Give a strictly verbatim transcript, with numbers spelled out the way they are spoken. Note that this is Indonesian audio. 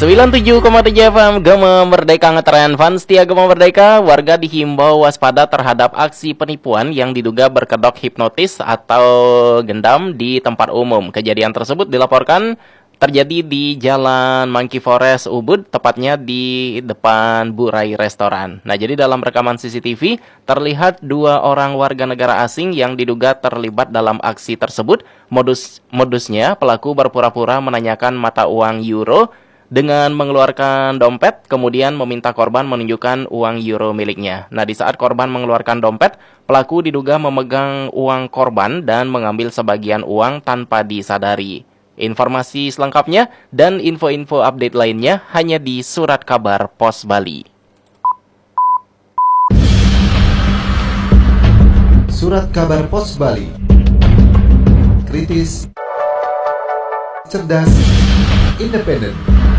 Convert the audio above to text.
sembilan puluh tujuh koma tujuh F M Gema Merdeka ngetren. Fans setia Gema Merdeka, warga dihimbau waspada terhadap aksi penipuan yang diduga berkedok hipnotis atau gendam di tempat umum. Kejadian tersebut dilaporkan terjadi di Jalan Monkey Forest Ubud, tepatnya di depan Burai Restoran. Nah, jadi dalam rekaman C C T V terlihat dua orang warga negara asing yang diduga terlibat dalam aksi tersebut. Modus modusnya pelaku berpura-pura menanyakan mata uang euro dengan mengeluarkan dompet, kemudian meminta korban menunjukkan uang euro miliknya. Nah, di saat korban mengeluarkan dompet, pelaku diduga memegang uang korban dan mengambil sebagian uang tanpa disadari. Informasi selengkapnya dan info-info update lainnya hanya di Surat Kabar Pos Bali. Surat Kabar Pos Bali. Kritis, cerdas, independen.